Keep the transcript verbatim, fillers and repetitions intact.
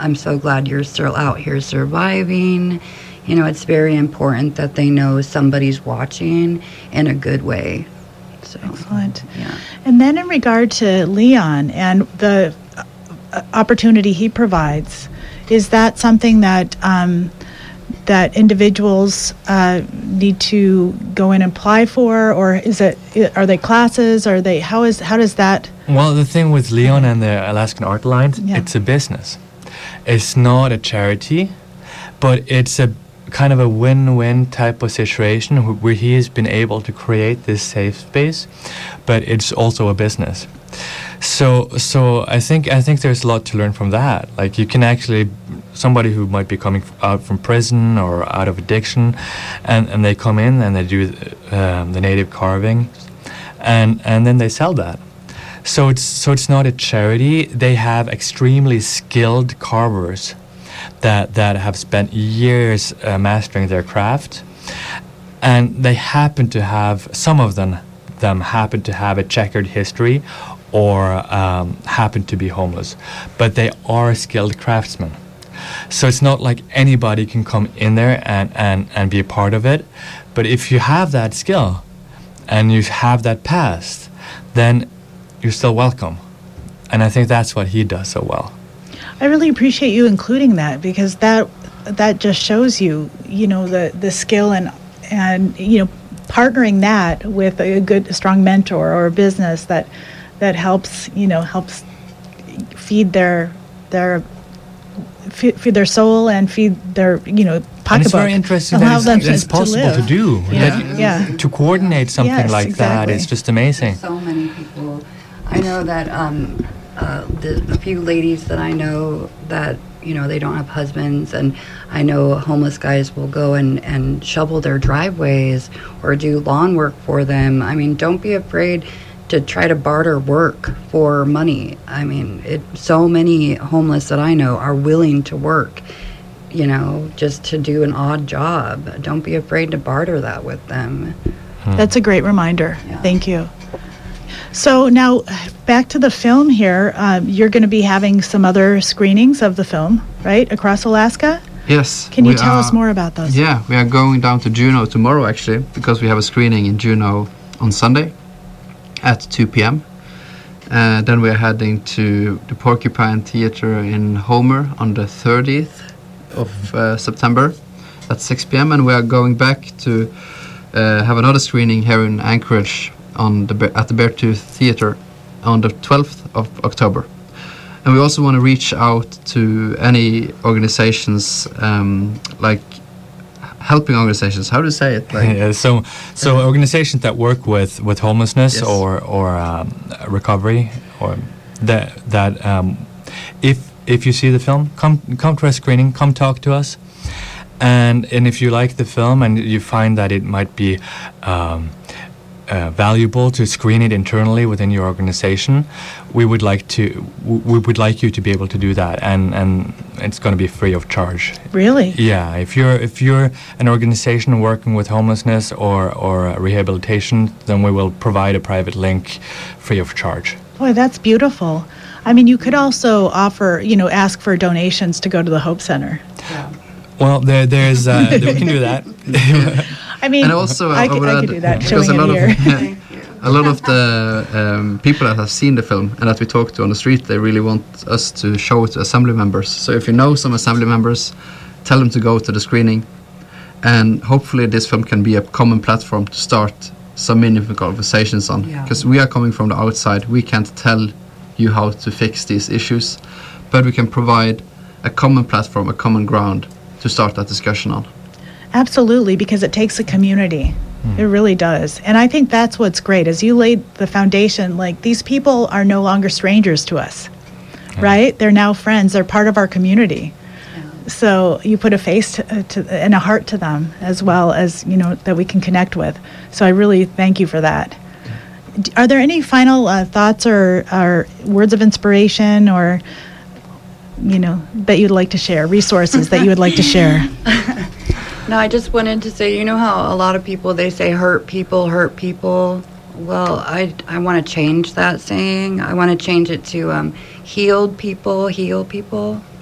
I'm so glad you're still out here surviving. You know, it's very important that they know somebody's watching in a good way. So, excellent. Yeah. And then in regard to Leon and the uh, opportunity he provides, is that something that um, that individuals uh, need to go in and apply for, or is it are they classes? Are they how is how does that? Well, the thing with Leon and the Alaskan Art Alliance, Yeah. it's a business. It's not a charity, but it's a kind of a win-win type of situation wh- where he has been able to create this safe space, but it's also a business. So, so I think I think there's a lot to learn from that. Like you can actually, somebody who might be coming f- out from prison or out of addiction, and, and they come in and they do um, the native carving, and and then they sell that. So it's so it's not a charity. They have extremely skilled carvers that that have spent years uh, mastering their craft, and they happen to have some of them them happen to have a checkered history, or um, happen to be homeless, but they are skilled craftsmen. So it's not like anybody can come in there and, and, and be a part of it. But if you have that skill and you have that past, then you're still welcome. And I think that's what he does so well. I really appreciate you including that, because that that just shows you, you know, the, the skill and and you know, partnering that with a good, strong mentor or a business that that helps, you know, helps feed their their feed, feed their soul and feed their, you know, pocketbook. And it's very interesting that Allow it's, them that it's to possible to, live. do. Yeah. That- Yeah. To coordinate something Yes, like that exactly. is just amazing. So many people. I know that um, uh, the, a few ladies that I know that, you know, they don't have husbands, and I know homeless guys will go and, and shovel their driveways or do lawn work for them. I mean, don't be afraid to try to barter work for money. I mean, it, so many homeless that I know are willing to work, you know, just to do an odd job. Don't be afraid to barter that with them. Hmm. That's a great reminder. Yeah. Thank you. So now back to the film here. Um, you're going to be having some other screenings of the film, right, across Alaska? Yes. Can you we tell are- us more about those? Yeah, we are going down to Juneau tomorrow, actually, because we have a screening in Juneau on Sunday at two p.m. Uh, then we are heading to the Porcupine Theatre in Homer on the thirtieth of uh, September at six p.m. And we are going back to uh, have another screening here in Anchorage on the Bear- at the Beartooth Theatre on the twelfth of October. And we also want to reach out to any organizations, um, like helping organizations. How do you say it? Like, Yeah, so, so organizations that work with, with homelessness Yes. or or um, recovery, or that that um, if if you see the film, come come to a screening, come talk to us, and and if you like the film and you find that it might be um, uh, valuable to screen it internally within your organization, we would like to w- we would like you to be able to do that, and and it's going to be free of charge. Really? Yeah, if you're if you're an organization working with homelessness or or uh, rehabilitation, then we will provide a private link, free of charge. Boy, that's beautiful. I mean, you could also offer, you know, ask for donations to go to the Hope Center. Yeah. Well, there there's uh, we can do that. I mean, and also, I, I, could, would I add, could do that, because showing a it lot here. of yeah, a lot of the um, people that have seen the film and that we talk to on the street, they really want us to show it to assembly members. So if you know some assembly members, tell them to go to the screening, and hopefully this film can be a common platform to start some meaningful conversations on. Yeah. Because we are coming from the outside, we can't tell you how to fix these issues, but we can provide a common platform, a common ground to start that discussion on. Absolutely, because it takes a community. It really does. And I think that's what's great. As you laid the foundation, like, these people are no longer strangers to us, right? They're now friends. They're part of our community. So you put a face to, uh, to and a heart to them, as well as, you know, that we can connect with. So I really thank you for that. D- Are there any final uh, thoughts or, or words of inspiration, or, you know, that you'd like to share, resources that you would like to share? No, I just wanted to say, you know how a lot of people, they say hurt people, hurt people? Well, I, I want to change that saying. I want to change it to um, healed people, heal people.